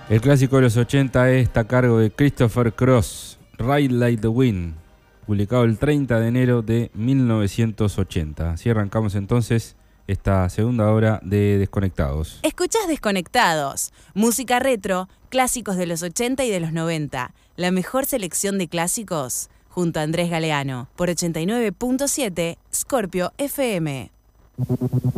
El clásico de los 80 está a cargo de Christopher Cross, Ride Like the Wind, publicado el 30 de enero de 1980. Así arrancamos entonces esta segunda hora de Desconectados. Escuchás Desconectados, música retro, clásicos de los 80 y de los 90. La mejor selección de clásicos, junto a Andrés Galeano, por 89.7 Scorpio FM.